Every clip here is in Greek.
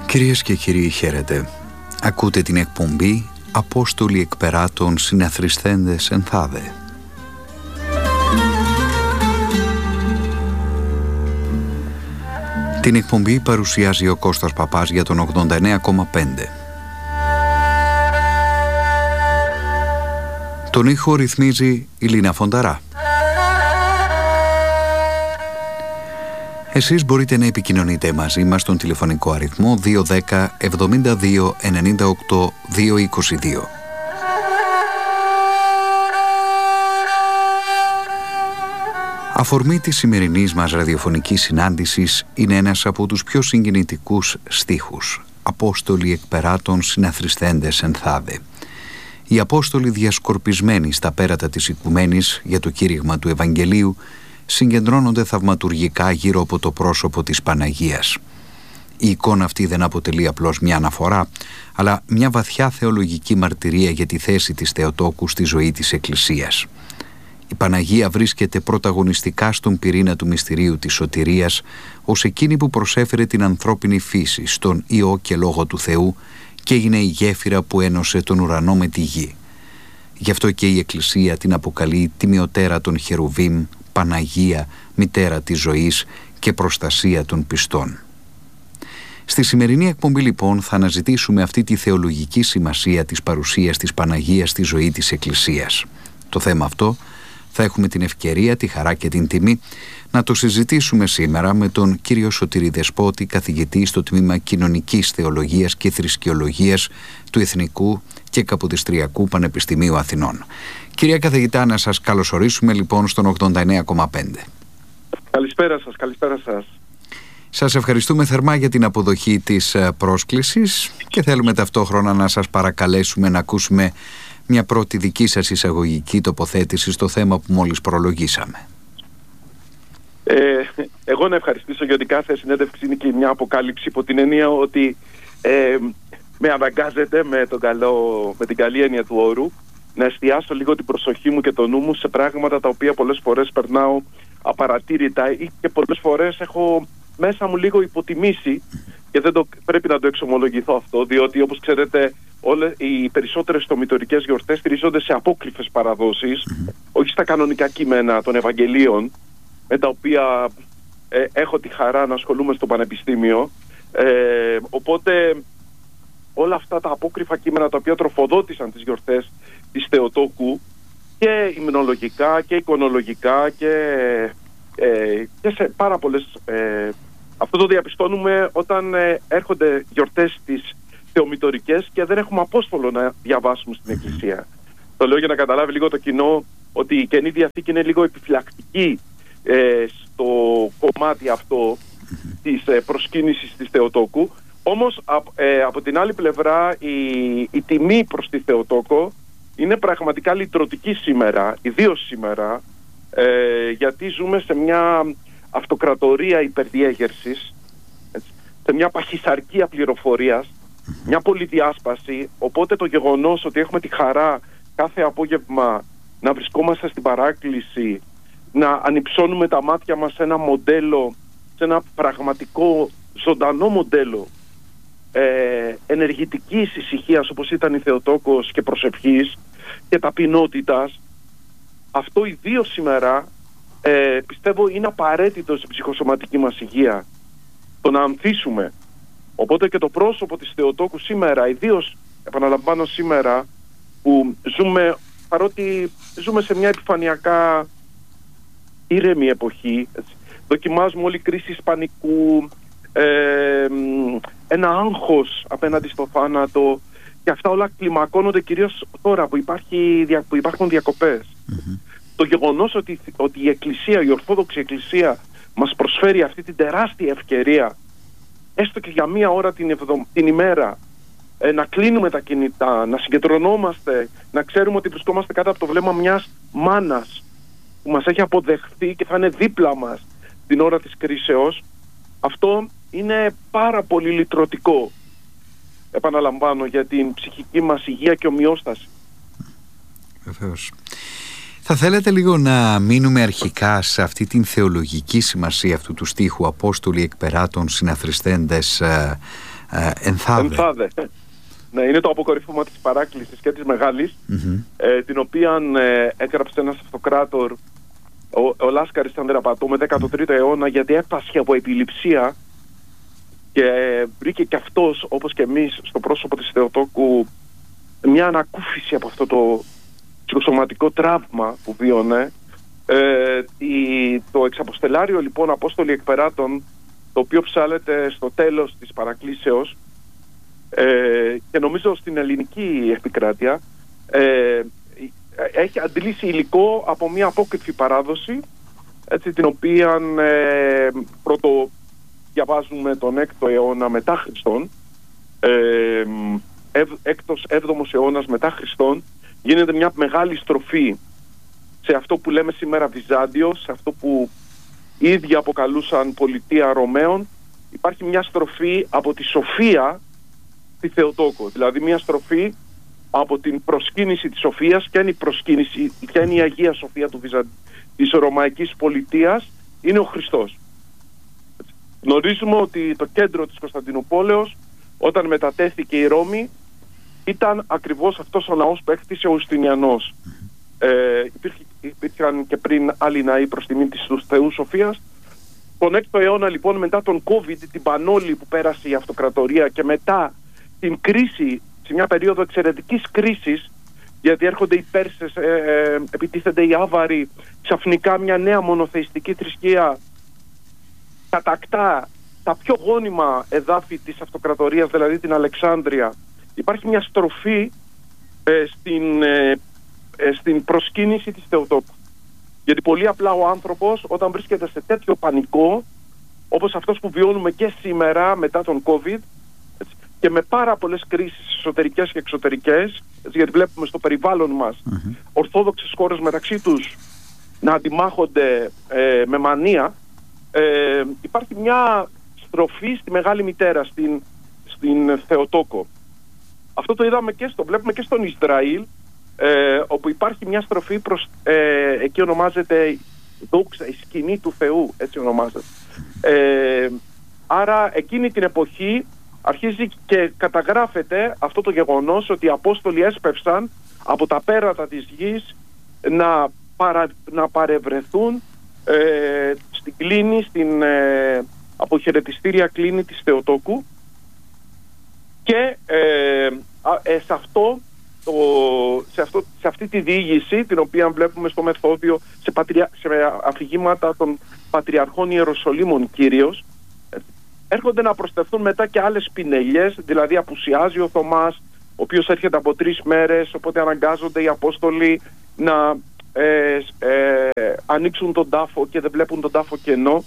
Κυρίες και κύριοι, χαίρετε. Ακούτε την εκπομπή «Απόστολοι εκπεράτων συναθριστέντες ενθάδε». Την εκπομπή παρουσιάζει ο Κώστας Παπάς για τον 89,5. Τον ήχο ρυθμίζει η Λίνα Φονταρά. Εσείς μπορείτε να επικοινωνείτε μαζί μας στον τηλεφωνικό αριθμό 210 72 98 222. Αφορμή της σημερινής μας ραδιοφωνικής συνάντησης είναι ένας από τους πιο συγκινητικούς στίχους, «Απόστολοι εκπεράτων συναθριστέντες ενθάδε». Οι Απόστολοι, διασκορπισμένοι στα πέρατα της οικουμένης για το κήρυγμα του Ευαγγελίου, συγκεντρώνονται θαυματουργικά γύρω από το πρόσωπο της Παναγίας. Η εικόνα αυτή δεν αποτελεί απλώς μια αναφορά, αλλά μια βαθιά θεολογική μαρτυρία για τη θέση της Θεοτόκου στη ζωή της Εκκλησίας. Η Παναγία βρίσκεται πρωταγωνιστικά στον πυρήνα του μυστηρίου της σωτηρίας, ως εκείνη που προσέφερε την ανθρώπινη φύση στον Υιό και Λόγο του Θεού και έγινε η γέφυρα που ένωσε τον ουρανό με τη γη. Γι' αυτό και η Εκκλησία την αποκαλεί τιμιωτέρα των Χερουβίμ, Παναγία, μητέρα της ζωής και προστασία των πιστών. Στη σημερινή εκπομπή λοιπόν θα αναζητήσουμε αυτή τη θεολογική σημασία της παρουσίας της Παναγίας στη ζωή της Εκκλησίας. Το θέμα αυτό θα έχουμε την ευκαιρία, τη χαρά και την τιμή να το συζητήσουμε σήμερα με τον κύριο Σωτήρη Δεσπότη, καθηγητή στο τμήμα Κοινωνικής Θεολογίας και Θρησκεολογίας του Εθνικού και Καποδιστριακού Πανεπιστημίου Αθηνών. Κυρία καθηγητά, να σας καλωσορίσουμε λοιπόν στον 89,5. Καλησπέρα σας, καλησπέρα σας. Σας ευχαριστούμε θερμά για την αποδοχή της πρόσκλησης και θέλουμε ταυτόχρονα να σας παρακαλέσουμε να ακούσουμε μια πρώτη δική σας εισαγωγική τοποθέτηση στο θέμα που μόλις προλογίσαμε. Εγώ να ευχαριστήσω, γιατί κάθε συνέντευξη είναι και μια αποκάλυψη, υπό την έννοια ότι με αναγκάζεται με την καλή έννοια του όρου να εστιάσω λίγο την προσοχή μου και το νου μου σε πράγματα τα οποία πολλές φορές περνάω απαρατήρητα ή και πολλές φορές έχω μέσα μου λίγο υποτιμήσει, και πρέπει να το εξομολογηθώ αυτό, διότι όπως ξέρετε οι περισσότερες τομητορικές γιορτές στηρίζονται σε απόκριφες παραδόσεις, όχι στα κανονικά κείμενα των Ευαγγελίων, με τα οποία έχω τη χαρά να ασχολούμαι στο Πανεπιστήμιο. Οπότε όλα αυτά τα απόκριφα κείμενα τα οποία τροφοδότησαν τις γιορτές της Θεοτόκου και υμνολογικά και εικονολογικά και σε πάρα πολλές... αυτό το διαπιστώνουμε όταν έρχονται γιορτές της θεομητορικές και δεν έχουμε απόστολο να διαβάσουμε στην Εκκλησία. Το λέω για να καταλάβει λίγο το κοινό ότι η Καινή Διαθήκη είναι λίγο επιφυλακτική στο κομμάτι αυτό της προσκύνησης της Θεοτόκου. Όμως από την άλλη πλευρά η τιμή προς τη Θεοτόκο είναι πραγματικά λυτρωτική σήμερα, ιδίως σήμερα, γιατί ζούμε σε μια αυτοκρατορία υπερδιέγερσης, σε μια παχυσαρκία πληροφορίας, μια πολυδιάσπαση. Οπότε το γεγονός ότι έχουμε τη χαρά κάθε απόγευμα να βρισκόμαστε στην παράκληση, να ανυψώνουμε τα μάτια μας σε ένα μοντέλο, σε ένα πραγματικό ζωντανό μοντέλο ενεργητικής ησυχίας όπως ήταν η Θεοτόκος και προσευχής και ταπεινότητας, αυτό ιδίως σήμερα πιστεύω είναι απαραίτητο στην ψυχοσωματική μας υγεία, το να ανθίσουμε. Οπότε και το πρόσωπο της Θεοτόκου σήμερα, ιδίως επαναλαμβάνω σήμερα που ζούμε, παρότι ζούμε σε μια επιφανειακά ήρεμη εποχή, έτσι, δοκιμάζουμε όλη κρίση πανικού, ένα άγχος απέναντι στο θάνατο, και αυτά όλα κλιμακώνονται κυρίως τώρα που υπάρχουν διακοπές. Το γεγονός ότι η Εκκλησία, η Ορθόδοξη Εκκλησία μας προσφέρει αυτή την τεράστια ευκαιρία, έστω και για μία ώρα την ημέρα, να κλείνουμε τα κινητά, να συγκεντρωνόμαστε, να ξέρουμε ότι βρισκόμαστε κάτω από το βλέμμα μιας μάνας που μας έχει αποδεχθεί και θα είναι δίπλα μας την ώρα της κρίσεως, αυτό είναι πάρα πολύ λυτρωτικό, επαναλαμβάνω, για την ψυχική μας υγεία και ομοιόσταση. Βεβαίως. Θα θέλετε λίγο να μείνουμε αρχικά σε αυτή την θεολογική σημασία αυτού του στίχου «Απόστολοι εκπεράτων συναθριστέντες Ενθάδε. Ναι, είναι το αποκορύφωμα της παράκλησης και της Μεγάλης, την οποία έγραψε ένας αυτοκράτορ, ο Λάσκαρης Ανδραπατώ, με 13ο αιώνα, γιατί έπασχε από επιληψία και βρήκε και αυτός, όπως και εμείς, στο πρόσωπο της Θεοτόκου μια ανακούφιση από αυτό το ψυχοσωματικό τραύμα που βίωνε. Το εξαποστελάριο λοιπόν Απόστολοι Εκπεράτων, το οποίο ψάλεται στο τέλος της παρακλήσεως, και νομίζω στην ελληνική επικράτεια, έχει αντιλήσει υλικό από μια απόκριφη παράδοση, έτσι, την οποία πρώτο διαβάζουμε τον 6ο αιώνα μετά Χριστόν, 6ος-7ος αιώνας μετά Χριστόν. Γίνεται μια μεγάλη στροφή σε αυτό που λέμε σήμερα Βυζάντιο, σε αυτό που οι ίδιοι αποκαλούσαν πολιτεία Ρωμαίων. Υπάρχει μια στροφή από τη Σοφία στη Θεοτόκο, δηλαδή μια στροφή από την προσκύνηση της Σοφίας. Και είναι η προσκύνηση, και είναι η Αγία Σοφία της Ρωμαϊκής πολιτείας, είναι ο Χριστός. Γνωρίζουμε ότι το κέντρο της Κωνσταντινούπολεως, όταν μετατέθηκε η Ρώμη, ήταν ακριβώς αυτός ο ναός που έκτισε ο Ιουστινιανός. Υπήρχαν και πριν άλλοι ναοί προς τιμή της του Θεού Σοφίας. Τον 6ο αιώνα λοιπόν, μετά τον COVID, την πανόλη που πέρασε η αυτοκρατορία, και μετά την κρίση, σε μια περίοδο εξαιρετικής κρίσης, γιατί έρχονται οι Πέρσες, επιτίθενται οι Άβαροι, ξαφνικά μια νέα μονοθεϊστική θρησκεία κατακτά τα πιο γόνιμα εδάφη της αυτοκρατορίας, δηλαδή την Αλεξάνδρεια. Υπάρχει μια στροφή στην προσκύνηση της Θεοτόκου. Γιατί πολύ απλά ο άνθρωπος, όταν βρίσκεται σε τέτοιο πανικό, όπως αυτός που βιώνουμε και σήμερα μετά τον COVID, έτσι, και με πάρα πολλές κρίσεις εσωτερικές και εξωτερικές, έτσι, γιατί βλέπουμε στο περιβάλλον μας ορθόδοξες χώρες μεταξύ τους να αντιμάχονται με μανία, υπάρχει μια στροφή στη Μεγάλη Μητέρα, στην Θεοτόκο. Αυτό το είδαμε βλέπουμε και στον Ισραήλ, όπου υπάρχει μια στροφή προς, εκεί ονομάζεται δόξα, η σκηνή του Θεού, έτσι ονομάζεται. Άρα εκείνη την εποχή αρχίζει και καταγράφεται αυτό το γεγονός ότι οι Απόστολοι έσπευσαν από τα πέρατα της γης να παρευρεθούν στην κλίνη, στην αποχαιρετιστήρια κλίνη της Θεοτόκου, και σε αυτή τη διήγηση, την οποία βλέπουμε στο Μεθόδιο, σε αφηγήματα των Πατριαρχών Ιεροσολύμων κυρίως, έρχονται να προσθεθούν μετά και άλλες πινελιές, δηλαδή απουσιάζει ο Θωμάς, ο οποίος έρχεται από 3 μέρες, οπότε αναγκάζονται οι Απόστολοι να ανοίξουν τον τάφο και δεν βλέπουν τον τάφο κενό.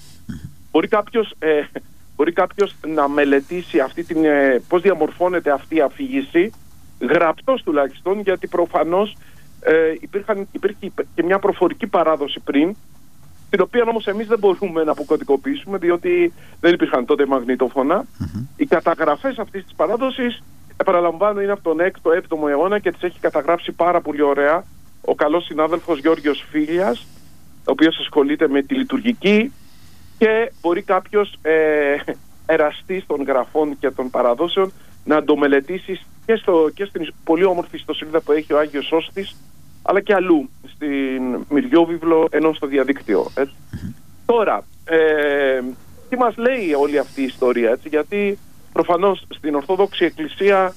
Μπορεί κάποιος να μελετήσει πώς διαμορφώνεται αυτή η αφήγηση, γραπτός τουλάχιστον, γιατί προφανώς υπήρχε και μια προφορική παράδοση πριν, την οποία όμως εμείς δεν μπορούμε να αποκωδικοποιήσουμε, διότι δεν υπήρχαν τότε μαγνητόφωνα. Οι καταγραφές αυτής της παράδοσης, επαναλαμβάνω, είναι από τον 6ο-7ο αιώνα και τις έχει καταγράψει πάρα πολύ ωραία ο καλός συνάδελφος Γιώργος Φίλιας, ο οποίος ασχολείται με τη λειτουργική, και μπορεί κάποιος εραστής των γραφών και των παραδόσεων να το μελετήσει και στην πολύ όμορφη ιστοσελίδα που έχει ο Άγιος Σώστης, αλλά και αλλού, στην Μυριόβιβλο, ενώ στο διαδίκτυο. Τώρα, τι μας λέει όλη αυτή η ιστορία, έτσι, γιατί προφανώς στην Ορθόδοξη Εκκλησία,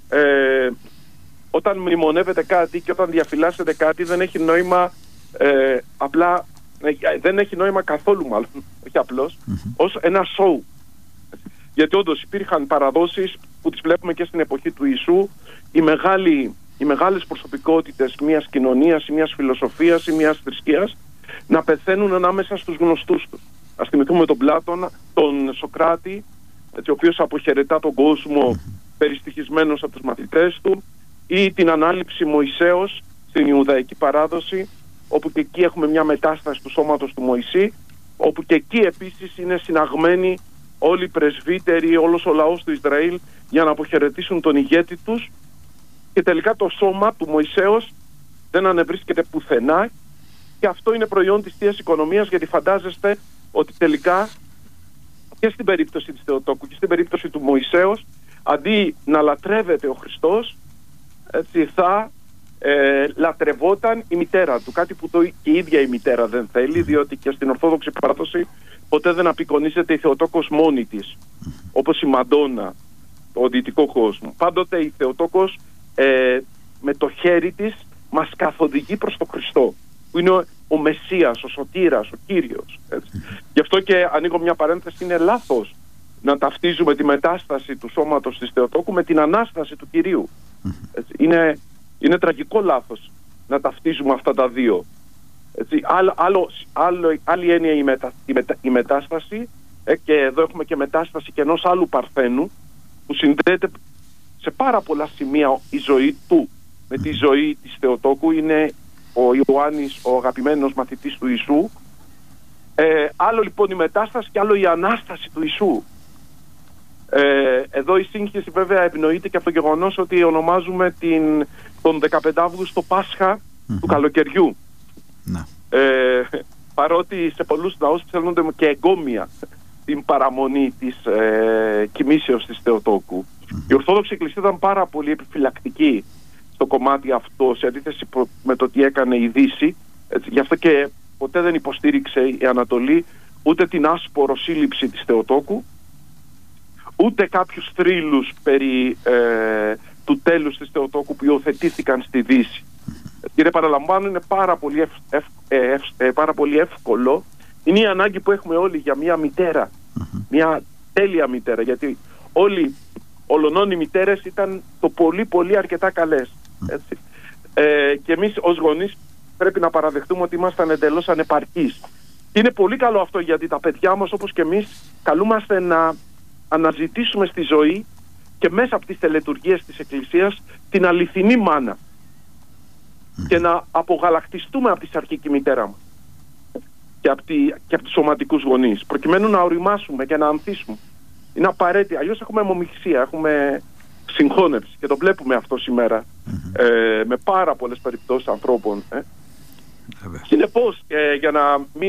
όταν μνημονεύεται κάτι και όταν διαφυλάσσεται κάτι, δεν έχει νόημα δεν έχει νόημα καθόλου, μάλλον, όχι απλώς, ως ένα σοου. Γιατί όντως υπήρχαν παραδόσεις που τις βλέπουμε και στην εποχή του Ιησού, οι μεγάλες προσωπικότητες μιας κοινωνίας ή μιας φιλοσοφίας ή μιας θρησκείας να πεθαίνουν ανάμεσα στους γνωστούς τους. Ας θυμηθούμε τον Πλάτωνα, τον Σοκράτη, έτσι, ο οποίος αποχαιρετά τον κόσμο περιστοιχισμένος από τους μαθητές του, ή την ανάληψη Μωυσέως στην Ιουδαϊκή παράδοση, όπου και εκεί έχουμε μια μετάσταση του σώματος του Μωυσή, όπου και εκεί επίσης είναι συναγμένοι όλοι οι πρεσβύτεροι, όλος ο λαός του Ισραήλ για να αποχαιρετήσουν τον ηγέτη τους, και τελικά το σώμα του Μωυσέως δεν ανεβρίσκεται πουθενά, και αυτό είναι προϊόν της Θείας Οικονομίας, γιατί φαντάζεστε ότι τελικά και στην περίπτωση της Θεοτόκου και στην περίπτωση του Μωυσέως αντί να λατρεύεται ο Χριστός, έτσι, θα λατρευόταν η μητέρα του. Κάτι που και η ίδια η μητέρα δεν θέλει, διότι και στην Ορθόδοξη παράδοση ποτέ δεν απεικονίζεται η Θεοτόκος μόνη της, όπως η Μαντόνα, το δυτικό κόσμο. Πάντοτε η Θεοτόκος με το χέρι της μας καθοδηγεί προς τον Χριστό, που είναι ο Μεσσίας, ο Σωτήρας, ο Κύριος. Έτσι. Γι' αυτό και ανοίγω μια παρένθεση, είναι λάθος να ταυτίζουμε τη μετάσταση του σώματος της Θεοτόκου με την Ανάσταση του Κυρίου. Έτσι. Είναι τραγικό λάθος να ταυτίζουμε αυτά τα δύο. Έτσι. Άλλη έννοια η μετάσταση, και εδώ έχουμε και μετάσταση και ενός άλλου παρθένου, που συνδέεται σε πάρα πολλά σημεία η ζωή του με τη ζωή της Θεοτόκου. Είναι ο Ιωάννης, ο αγαπημένος μαθητής του Ιησού. Άλλο λοιπόν η μετάσταση και άλλο η Ανάσταση του Ιησού. Εδώ η σύγχυση βέβαια ευνοείται και από το γεγονός ότι ονομάζουμε τον 15 Αύγουστο Πάσχα του καλοκαιριού. Παρότι σε πολλούς ναούς ψέλνονται και εγκόμια την παραμονή της κοιμήσεως της Θεοτόκου. Η Ορθόδοξη Εκκλησία ήταν πάρα πολύ επιφυλακτική στο κομμάτι αυτό, σε αντίθεση με το τι έκανε η Δύση. Έτσι, γι' αυτό και ποτέ δεν υποστήριξε η Ανατολή ούτε την άσπορο σύλληψη της Θεοτόκου, ούτε κάποιους θρύλους περί του τέλους της Θεοτόκου που υιοθετήθηκαν στη Δύση. Κύριε, παραλαμβάνω, είναι πάρα πολύ εύκολο. Είναι η ανάγκη που έχουμε όλοι για μια μητέρα, μια τέλεια μητέρα, γιατί όλων οι μητέρες ήταν το πολύ πολύ αρκετά καλές. Έτσι. Και εμείς ως γονείς πρέπει να παραδεχτούμε ότι ήμασταν εντελώς ανεπαρκείς. Και είναι πολύ καλό αυτό, γιατί τα παιδιά μας, όπως και εμείς, καλούμαστε να αναζητήσουμε στη ζωή και μέσα από τις τελετουργίες της Εκκλησίας την αληθινή μάνα και να απογαλακτιστούμε από τη σαρκική μητέρα μας και από τους σωματικούς γονείς, προκειμένου να οριμάσουμε και να ανθίσουμε. Είναι απαραίτητη, αλλιώς έχουμε αιμομιξία, έχουμε συγχώνευση, και το βλέπουμε αυτό σήμερα με πάρα πολλές περιπτώσεις ανθρώπων. Συνεπώς, για να μην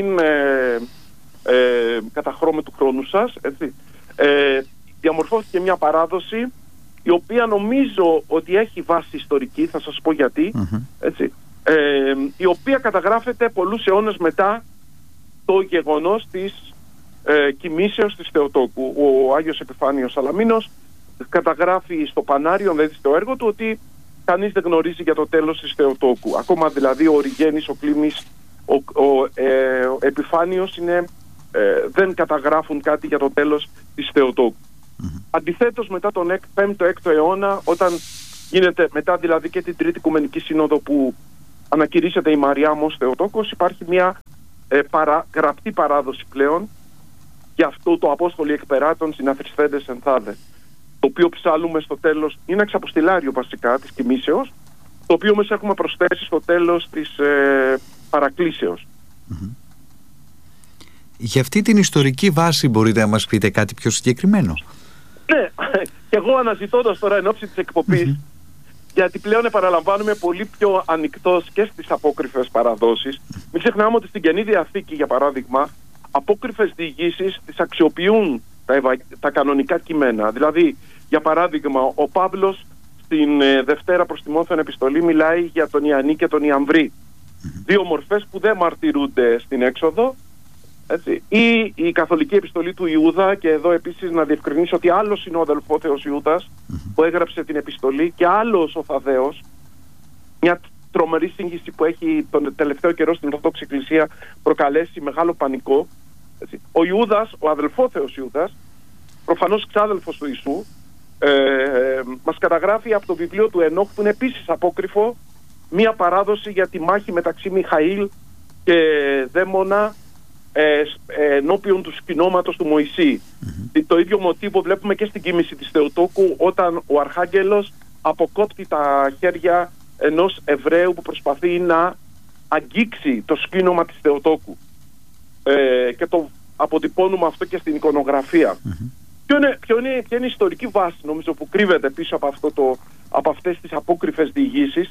καταχρώμε του χρόνου σας, έτσι, διαμορφώθηκε μια παράδοση η οποία νομίζω ότι έχει βάση ιστορική, θα σας πω γιατί, έτσι, η οποία καταγράφεται πολλούς αιώνες μετά το γεγονός της κοιμήσεως της Θεοτόκου. Ο Άγιος Επιφάνιος Σαλαμίνος καταγράφει στο Πανάριο, δηλαδή στο έργο του, ότι κανείς δεν γνωρίζει για το τέλος της Θεοτόκου. Ακόμα δηλαδή ο Οριγένης, ο Κλήμης, ο Επιφάνιος δεν καταγράφουν κάτι για το τέλος της Θεοτόκου. Αντιθέτως, μετά τον 5ο-6ο αιώνα, όταν γίνεται, μετά δηλαδή και την Τρίτη Οικουμενική Σύνοδο που ανακηρύσσεται η Μαριάμ ως Θεοτόκος, υπάρχει μια γραπτή παράδοση πλέον για αυτό το Απόστολοι εκπεράτων συναθριστέντες ενθάδε, το οποίο ψάλουμε στο τέλος, είναι εξαποστηλάριο βασικά της κοιμήσεως, το οποίο όμως έχουμε προσθέσει στο τέλος της παρακλήσεως. Για αυτή την ιστορική βάση μπορείτε να μας πείτε κάτι πιο συγκεκριμένο? Ναι, και εγώ αναζητώντας τώρα εν ώψη της εκπομπής, γιατί πλέον επαναλαμβάνουμε πολύ πιο ανοιχτός και στις απόκριφες παραδόσεις. Μην ξεχνάμε ότι στην Καινή Διαθήκη, για παράδειγμα, απόκριφες διηγήσεις τις αξιοποιούν τα κανονικά κείμενα. Δηλαδή, για παράδειγμα, ο Παύλος στην Δευτέρα προς Τιμόθεον επιστολή μιλάει για τον Ιαννή και τον Ιαμβρή. Δύο μορφές που δεν μαρτυρούνται στην Έξοδο. Έτσι. Ή η καθολική επιστολή του Ιούδα, και εδώ επίσης να διευκρινίσω ότι άλλος είναι ο αδελφόθεος Ιούδας που έγραψε την επιστολή, και άλλος ο Θαδέος. Μια τρομερή σύγχυση που έχει τον τελευταίο καιρό στην Ορθόδοξη Εκκλησία προκαλέσει μεγάλο πανικό. Έτσι. Ο Ιούδας, ο αδελφόθεος Ιούδας, προφανώς ξάδελφος του Ιησού, μας καταγράφει από το βιβλίο του Ενόχ, που είναι επίσης απόκριφο, μία παράδοση για τη μάχη μεταξύ Μιχαήλ και δαίμονα ενώπιον του σκηνώματος του Μωυσή. Το ίδιο μοτίβο βλέπουμε και στην κοίμηση της Θεοτόκου, όταν ο Αρχάγγελος αποκόπτει τα χέρια ενός Εβραίου που προσπαθεί να αγγίξει το σκήνομα της Θεοτόκου. Και το αποτυπώνουμε αυτό και στην εικονογραφία. Ποια είναι η ιστορική βάση, νομίζω, που κρύβεται πίσω από αυτές τις απόκριφες διηγήσεις?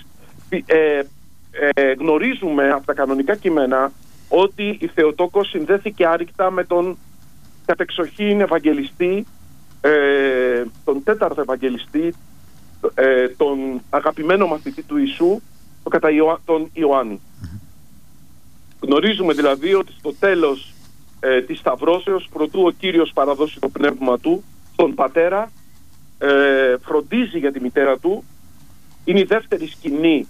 Γνωρίζουμε από τα κανονικά κείμενα ότι η Θεοτόκος συνδέθηκε άρρηκτα με τον κατεξοχήν Ευαγγελιστή τον τέταρτο Ευαγγελιστή, τον αγαπημένο μαθητή του Ιησού, τον Ιωάννη. Γνωρίζουμε δηλαδή ότι στο τέλος της Σταυρώσεως, προτού ο Κύριος παραδώσει το πνεύμα του στον πατέρα, φροντίζει για τη μητέρα του. Είναι η δεύτερη σκηνή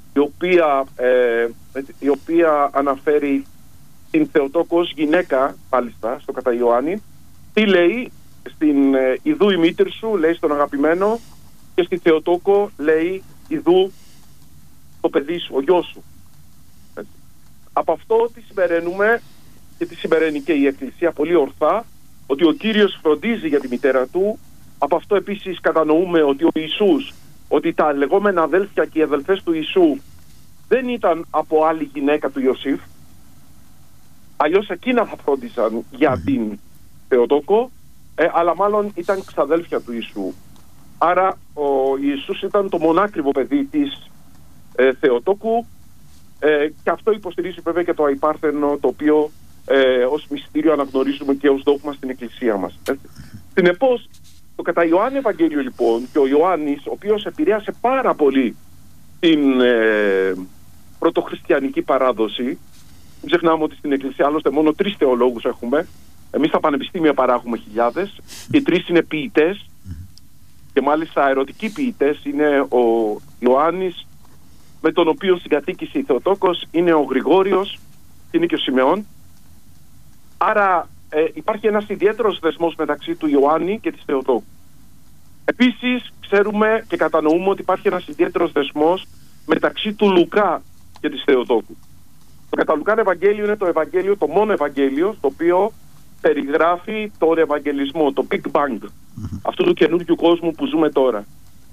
η οποία αναφέρει την Θεοτόκο ως γυναίκα, μάλιστα, στο κατά Ιωάννη. Τι λέει? Στην «Ιδού η μήτρη σου», λέει στον αγαπημένο, και στη Θεοτόκο λέει «Ιδού το παιδί σου, ο γιος σου». Από αυτό τι συμπεραίνουμε, και τι συμπεραίνει και η Εκκλησία πολύ ορθά, ότι ο Κύριος φροντίζει για τη μητέρα του. Από αυτό επίσης κατανοούμε ότι ο Ιησούς, ότι τα λεγόμενα αδέλφια και οι αδελφές του Ιησού δεν ήταν από άλλη γυναίκα του Ιωσήφ, αλλιώς εκείνα θα φρόντισαν για την Θεοτόκο, αλλά μάλλον ήταν ξαδέλφια του Ιησού. Άρα ο Ιησούς ήταν το μονάκριβο παιδί της Θεοτόκου, και αυτό υποστηρίζει βέβαια και το Αϊπάρθενο, το οποίο ως μυστήριο αναγνωρίζουμε και ως δόγμα στην Εκκλησία μας. Συνεπώς, το κατά Ιωάννη Ευαγγέλιο λοιπόν, και ο Ιωάννης, ο οποίος επηρέασε πάρα πολύ την πρωτοχριστιανική παράδοση, μην ξεχνάμε ότι στην Εκκλησία άλλωστε μόνο 3 θεολόγους έχουμε, εμείς στα πανεπιστήμια παράγουμε χιλιάδες, οι 3 είναι ποιητές, και μάλιστα ερωτικοί ποιητές. Είναι ο Ιωάννης, με τον οποίο συγκατοίκησε η Θεοτόκος, είναι ο Γρηγόριος και είναι και ο Σιμεών. Άρα υπάρχει ένας ιδιαίτερος δεσμός μεταξύ του Ιωάννη και της Θεοτόκου. Επίσης ξέρουμε και κατανοούμε ότι υπάρχει ένας ιδιαίτερος δεσμός μεταξύ του Λουκά και της Θεοτόκου. Το κατά Λουκάν Ευαγγέλιο είναι το Ευαγγέλιο, το μόνο Ευαγγέλιο, το οποίο περιγράφει τον Ευαγγελισμό, το Big Bang, αυτού του καινούργιου κόσμου που ζούμε τώρα.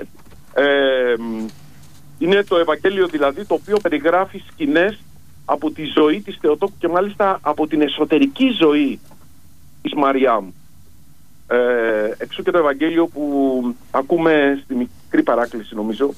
Είναι το Ευαγγέλιο δηλαδή το οποίο περιγράφει σκηνές από τη ζωή της Θεοτόκου και μάλιστα από την εσωτερική ζωή της Μαριάμ. Εξού και το Ευαγγέλιο που ακούμε στη μικρή παράκληση, νομίζω.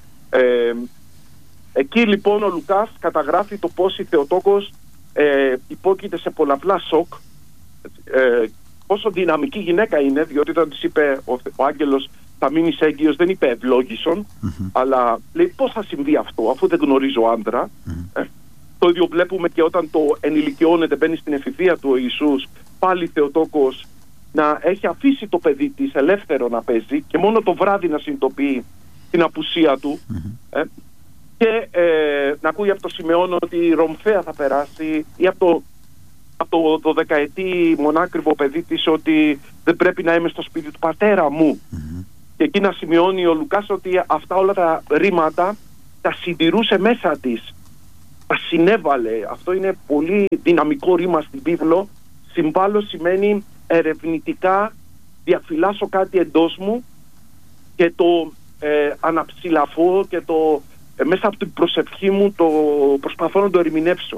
Εκεί λοιπόν ο Λουκάς καταγράφει το πώς η Θεοτόκος υπόκειται σε πολλαπλά σοκ, πόσο δυναμική γυναίκα είναι, διότι όταν της είπε ο άγγελος θα μείνεις έγκυος, δεν είπε ευλόγησον, αλλά λέει πώς θα συμβεί αυτό αφού δεν γνωρίζω άντρα. Το ίδιο βλέπουμε και όταν το ενηλικιώνεται, μπαίνει στην εφηβεία του ο Ιησούς, πάλι η Θεοτόκος να έχει αφήσει το παιδί της ελεύθερο να παίζει και μόνο το βράδυ να συνειδητοποιεί την απουσία του, και να ακούει από το Σιμεών ότι η Ρομφαία θα περάσει, ή από το 12ετή μονάκριβο παιδί της ότι δεν πρέπει να είμαι στο σπίτι του πατέρα μου. Και εκεί να σημειώνει ο Λουκάς ότι αυτά όλα τα ρήματα τα συντηρούσε μέσα της, τα συνέβαλε. Αυτό είναι πολύ δυναμικό ρήμα στην Βίβλο. Συμβάλλω σημαίνει ερευνητικά διαφυλάσσω κάτι εντός μου και το αναψηλαφώ και το μέσα από την προσευχή μου το προσπαθώ να το ερμηνεύσω.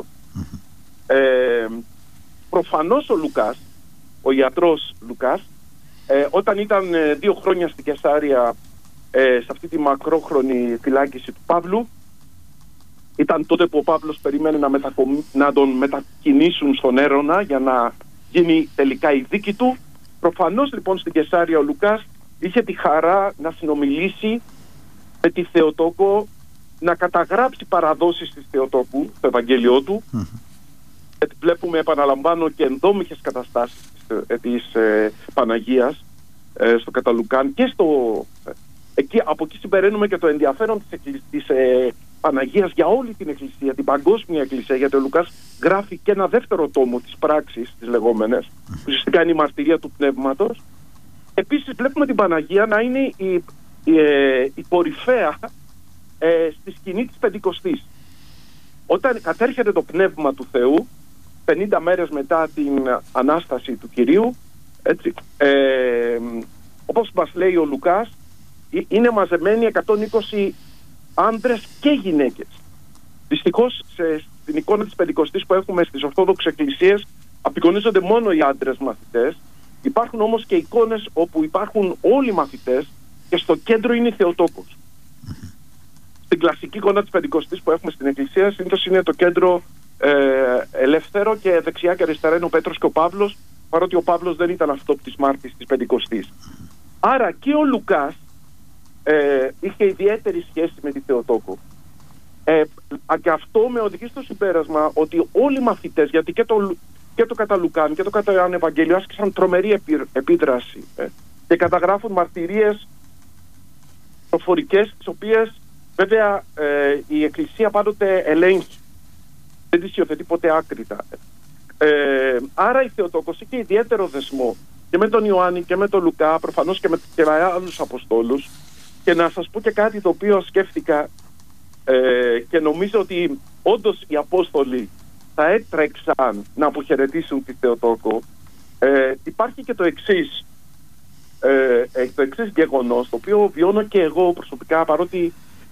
Προφανώς ο Λουκάς, ο ιατρός Λουκάς, όταν ήταν 2 χρόνια στην Καισάρια, σε αυτή τη μακρόχρονη φυλάκιση του Παύλου, ήταν τότε που ο Παύλος περίμενε να τον μετακινήσουν στον Έρωνα για να γίνει τελικά η δίκη του. Προφανώς λοιπόν στην Καισάρια ο Λουκάς είχε τη χαρά να συνομιλήσει με τη Θεοτόκο, να καταγράψει παραδόσεις της Θεοτόκου στο Ευαγγέλιό του. Γιατί βλέπουμε, επαναλαμβάνω, και ενδόμηχες καταστάσεις της Παναγίας στο κατά Λουκάν, και από εκεί συμπεραίνουμε και το ενδιαφέρον της Παναγίας για όλη την Εκκλησία, την παγκόσμια Εκκλησία, γιατί ο Λουκάς γράφει και ένα δεύτερο τόμο της πράξης, τις λεγόμενες, που ουσιαστικά είναι η μαρτυρία του Πνεύματος. Επίσης βλέπουμε την Παναγία να είναι η κορυφαία στη σκηνή της Πεντηκοστής. Όταν κατέρχεται το Πνεύμα του Θεού 50 μέρες μετά την Ανάσταση του Κυρίου, έτσι, όπως μας λέει ο Λουκάς, είναι μαζεμένοι 120 άντρες και γυναίκες. Δυστυχώς στην εικόνα της Πεντηκοστής που έχουμε στις Ορθόδοξες Εκκλησίες απεικονίζονται μόνο οι άντρες μαθητές. Υπάρχουν όμως και εικόνες όπου υπάρχουν όλοι οι μαθητές και στο κέντρο είναι η Θεοτόκος. Στην κλασική εικόνα της Πεντηκοστής που έχουμε στην Εκκλησία συνήθως είναι το κέντρο ελεύθερο και δεξιά και αριστερά είναι ο Πέτρος και ο Παύλος, παρότι ο Παύλος δεν ήταν αυτόπτης μάρτης της Πεντηκοστής. Άρα και ο Λουκάς είχε ιδιαίτερη σχέση με τη Θεοτόκο. Και αυτό με οδηγεί στο συμπέρασμα ότι όλοι οι μαθητές, γιατί και το κατά Λουκάν και το κατά Ιωάννη Ευαγγέλιο άσκησαν τρομερή επίδραση και καταγράφουν μαρτυρίες προφορικές, τις οποίες βέβαια η Εκκλησία πάντοτε ελέγχει, δεν τις υιοθετεί ποτέ άκρητα. Άρα η Θεοτόκος είχε ιδιαίτερο δεσμό και με τον Ιωάννη και με τον Λουκά, προφανώς και με άλλους Αποστόλους. Και να σας πω και κάτι το οποίο σκέφτηκα και νομίζω ότι όντως οι Απόστολοι θα έτρεξαν να αποχαιρετήσουν τη Θεοτόκο. Υπάρχει και το εξής γεγονός, το οποίο βιώνω και εγώ προσωπικά, παρότι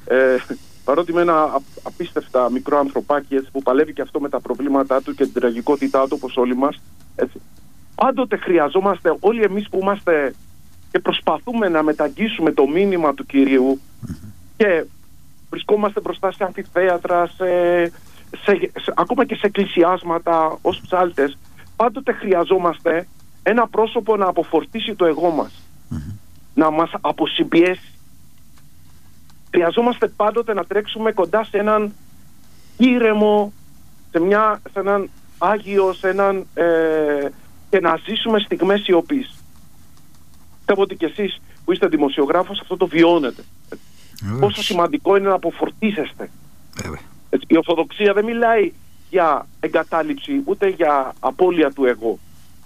με ένα απίστευτα μικρό ανθρωπάκι, έτσι, που παλεύει και αυτό με τα προβλήματά του και την τραγικότητά του όπως όλοι μας, έτσι. Πάντοτε χρειαζόμαστε όλοι εμείς που είμαστε και προσπαθούμε να μεταγγίσουμε το μήνυμα του Κυρίου και βρισκόμαστε μπροστά σε αμφιθέατρα, ακόμα και σε εκκλησιάσματα ως ψάλτες, πάντοτε χρειαζόμαστε ένα πρόσωπο να αποφορτήσει το εγώ μας, να μας αποσυμπιέσει. Χρειαζόμαστε πάντοτε να τρέξουμε κοντά σε έναν ήρεμο, σε έναν άγιο, και να ζήσουμε στιγμές σιωπής. Πιστεύω ότι και εσείς που είστε δημοσιογράφος αυτό το βιώνετε. Πόσο σημαντικό είναι να αποφορτίσεστε. Η Ορθοδοξία δεν μιλάει για εγκατάλειψη ούτε για απώλεια του εγώ.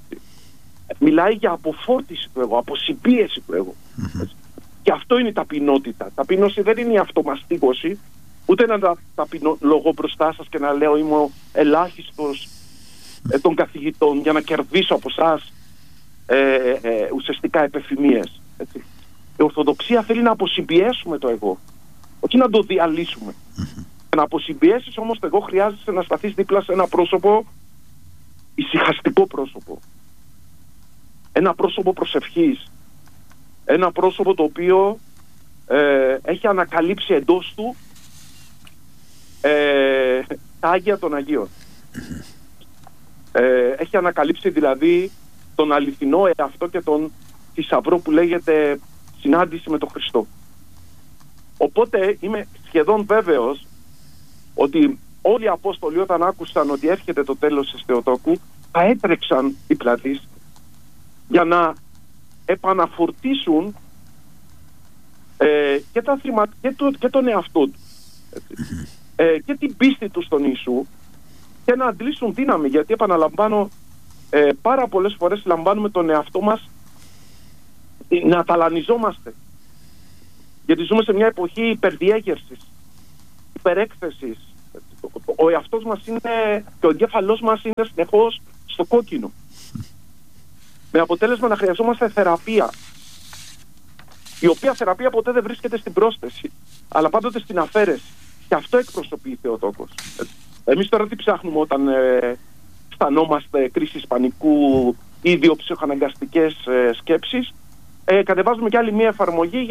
Μιλάει για αποφόρτιση του εγώ, αποσυμπίεση του εγώ. Και αυτό είναι η ταπεινότητα. Ταπείνωση δεν είναι η αυτομαστίγωση, ούτε να ταπεινολογώ μπροστά σας και να λέω είμαι ο ελάχιστος των καθηγητών για να κερδίσω από εσάς ουσιαστικά επεφημίες. Η Ορθοδοξία θέλει να αποσυμπιέσουμε το εγώ, όχι να το διαλύσουμε. Να αποσυμπιέσεις όμως το εγώ χρειάζεσαι να σταθείς δίπλα σε ένα πρόσωπο, ησυχαστικό πρόσωπο, ένα πρόσωπο προσευχής, ένα πρόσωπο το οποίο έχει ανακαλύψει εντός του τα Άγια των Αγίων. Έχει ανακαλύψει δηλαδή τον αληθινό εαυτό και τον θησαυρό που λέγεται συνάντηση με τον Χριστό. Οπότε είμαι σχεδόν βέβαιος ότι όλοι οι Απόστολοι όταν άκουσαν ότι έρχεται το τέλος της Θεοτόκου θα έτρεξαν δίπλα της για να επαναφορτίσουν και τον εαυτό του και την πίστη του στον Ιησού και να αντλήσουν δύναμη, γιατί επαναλαμβάνω πάρα πολλές φορές λαμβάνουμε τον εαυτό μας να ταλανιζόμαστε, γιατί ζούμε σε μια εποχή υπερδιέγερσης, υπερέκθεσης. Ο εαυτός μας είναι και ο εγκέφαλός μας είναι συνεχώς στο κόκκινο, με αποτέλεσμα να χρειαζόμαστε θεραπεία, η οποία θεραπεία ποτέ δεν βρίσκεται στην πρόσθεση αλλά πάντοτε στην αφαίρεση, και αυτό εκπροσωπεί η Θεοτόκος. Εμείς τώρα τι ψάχνουμε όταν αισθανόμαστε κρίσεις πανικού ή ιδιοψυχοαναγκαστικές σκέψεις? Κατεβάζουμε κι άλλη μία εφαρμογή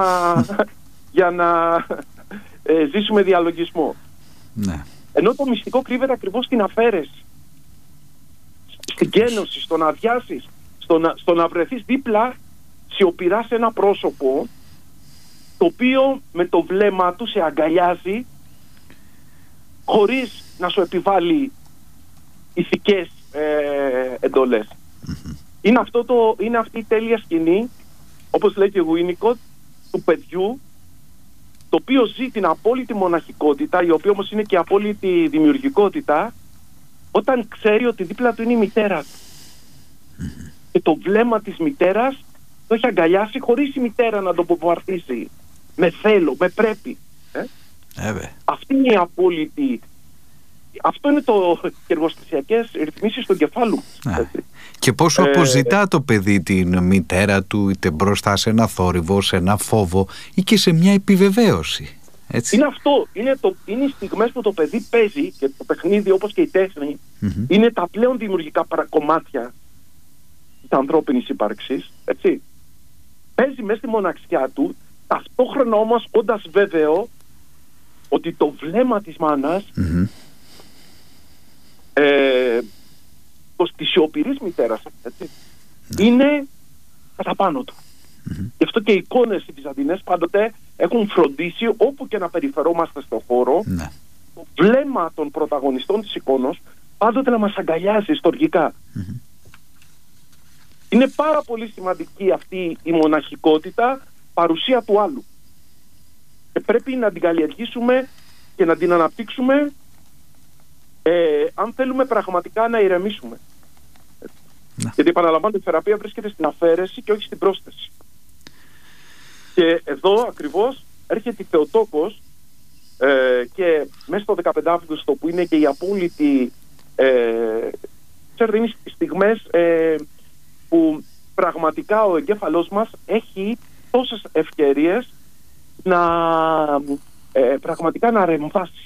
για να ζήσουμε διαλογισμό. Ναι. Ενώ το μυστικό κρύβεται ακριβώς στην αφαίρεση, στην κένωση, στο να αδειάσεις, στο να βρεθείς δίπλα σιωπηρά σε ένα πρόσωπο το οποίο με το βλέμμα του σε αγκαλιάζει χωρίς να σου επιβάλλει ηθικές εντολές. Είναι αυτή η τέλεια σκηνή, όπως λέει και ο Γουίνικοτ, του παιδιού το οποίο ζει την απόλυτη μοναχικότητα, η οποία όμως είναι και απόλυτη δημιουργικότητα, όταν ξέρει ότι δίπλα του είναι η μητέρα του. Και το βλέμμα της μητέρας το έχει αγκαλιάσει χωρίς η μητέρα να το αποβαρτίσει με θέλω, με πρέπει. Αυτή είναι η απόλυτη. Αυτό είναι το εργοστασιακές ρυθμίσεις του κεφάλου. Και πόσο αποζητά το παιδί την μητέρα του, είτε μπροστά σε ένα θόρυβο, σε ένα φόβο ή και σε μια επιβεβαίωση. Έτσι. Είναι αυτό. Είναι οι στιγμές που το παιδί παίζει, και το παιχνίδι όπως και η τέχνη είναι τα πλέον δημιουργικά κομμάτια της ανθρώπινης ύπαρξης. Έτσι. Παίζει μέσα στη μοναξιά του, ταυτόχρονα όμως όντας βέβαιο ότι το βλέμμα της μάνας της σιωπηρής μητέρας είναι κατά πάνω του. Γι' αυτό και οι εικόνες οι βυζαντινές πάντοτε έχουν φροντίσει, όπου και να περιφερόμαστε στον χώρο, το βλέμμα των πρωταγωνιστών της εικόνος πάντοτε να μας αγκαλιάζει ιστορικά. Είναι πάρα πολύ σημαντική αυτή η μοναχικότητα, παρουσία του άλλου. Και πρέπει να την καλλιεργήσουμε και να την αναπτύξουμε αν θέλουμε πραγματικά να ηρεμήσουμε. Γιατί επαναλαμβάνω, η θεραπεία βρίσκεται στην αφαίρεση και όχι στην πρόσθεση. Και εδώ ακριβώς έρχεται η Θεοτόκος και μέσα στο 15 Αύγουστο, που είναι και η απόλυτη ξέρετε, είναι οι στιγμές που πραγματικά ο εγκέφαλός μας έχει τόσες ευκαιρίες να πραγματικά να ρεμβάσει.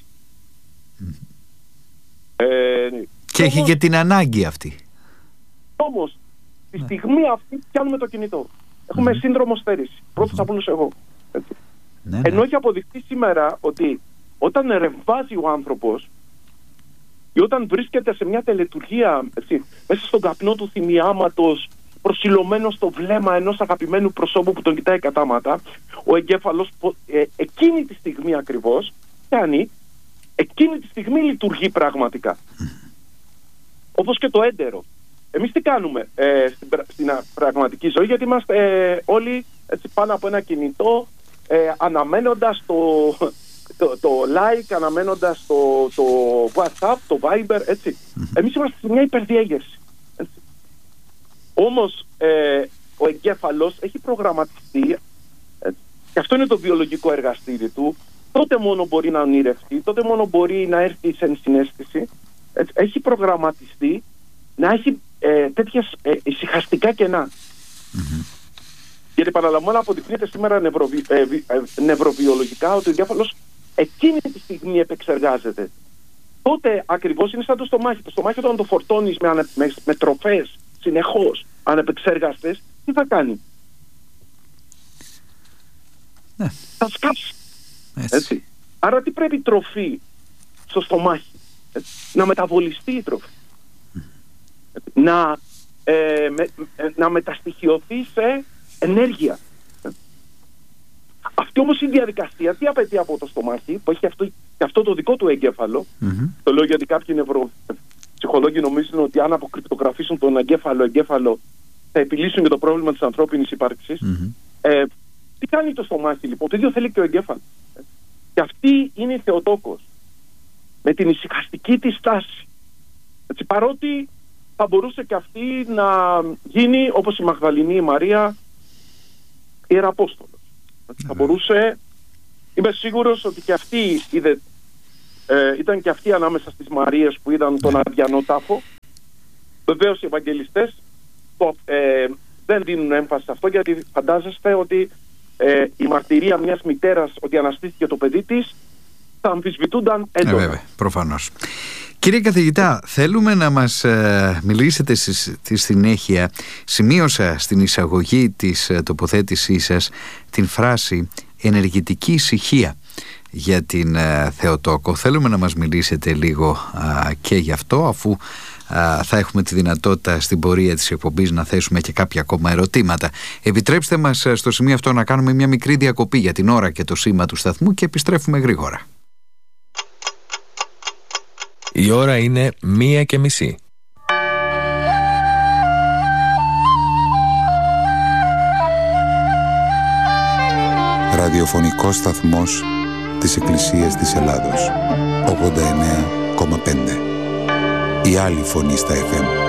Και έχει και την ανάγκη αυτή. Όμως, τη στιγμή αυτή πιάνουμε το κινητό. Έχουμε σύνδρομο στέρηση. Πρώτος από όλους εγώ. Ενώ έχει αποδειχθεί σήμερα ότι όταν ρεμβάζει ο άνθρωπος ή όταν βρίσκεται σε μια τελετουργία, μέσα στον καπνό του θυμιάματος, προσιλωμένο στο βλέμμα ενός αγαπημένου προσώπου που τον κοιτάει κατάματα, ο εγκέφαλος εκείνη τη στιγμή ακριβώς κάνει, εκείνη τη στιγμή λειτουργεί πραγματικά. Όπως και το έντερο. Εμείς τι κάνουμε στην πραγματική ζωή? Γιατί είμαστε όλοι έτσι, πάνω από ένα κινητό, αναμένοντας το like, αναμένοντας το WhatsApp, το Viber, έτσι. Εμείς είμαστε σε μια υπερδιέγερση. Όμως ο εγκέφαλος έχει προγραμματιστεί, και αυτό είναι το βιολογικό εργαστήρι του, τότε μόνο μπορεί να ονειρευτεί, τότε μόνο μπορεί να έρθει σε ενσυναίσθηση. Έχει προγραμματιστεί να έχει τέτοιες ησυχαστικά κενά. Γιατί παραλαμβάνω, αποδεικνύεται σήμερα νευροβιολογικά ότι ο εγκέφαλος εκείνη τη στιγμή επεξεργάζεται. Τότε ακριβώς είναι σαν το στομάχι. Το στομάχι, όταν το φορτώνεις με τροφές συνεχώς ανεπεξεργαστές, τι θα κάνει? Θα σκάψει. Έτσι. Άρα τι πρέπει τροφή στο στομάχι? Να μεταβολιστεί η τροφή. Να μεταστοιχειωθεί σε ενέργεια. Αυτή όμως η διαδικασία τι απαιτεί από το στομάχι, που έχει αυτό το δικό του εγκέφαλο? Το λέω γιατί κάποιοι ψυχολόγοι νομίζουν ότι αν αποκρυπτογραφήσουν τον εγκέφαλο θα επιλύσουν και το πρόβλημα της ανθρώπινης ύπαρξης. Τι κάνει το στομάχι λοιπόν? Το ίδιο θέλει και ο εγκέφαλος. Και αυτή είναι η Θεοτόκος, με την ησυχαστική της στάση. Έτσι, παρότι θα μπορούσε και αυτή να γίνει όπως η Μαγδαληνή η Μαρία ιεραπόστολος. Θα μπορούσε, είμαι σίγουρος ότι και αυτή ήταν και αυτή ανάμεσα στις Μαρίες που είδαν τον αδιανό τάφο. Βεβαίως οι Ευαγγελιστές δεν δίνουν έμφαση σε αυτό, γιατί φαντάζεστε ότι η μαρτυρία μιας μητέρας ότι αναστήθηκε το παιδί της θα αμφισβητούνταν έντονα. Βέβαια, προφανώς. Κύριε καθηγητά, θέλουμε να μας μιλήσετε στη συνέχεια. Σημείωσα στην εισαγωγή της τοποθέτησής σας την φράση «ενεργητική ησυχία» για την Θεοτόκο. Θέλουμε να μας μιλήσετε λίγο και γι' αυτό, αφού θα έχουμε τη δυνατότητα στην πορεία της εκπομπής να θέσουμε και κάποια ακόμα ερωτήματα. Επιτρέψτε μας στο σημείο αυτό να κάνουμε μια μικρή διακοπή για την ώρα και το σήμα του σταθμού και επιστρέφουμε γρήγορα. Η ώρα είναι 1:30. Ραδιοφωνικός σταθμός της Εκκλησίας της Ελλάδος. 89,5. Η άλλη φωνή στα FM.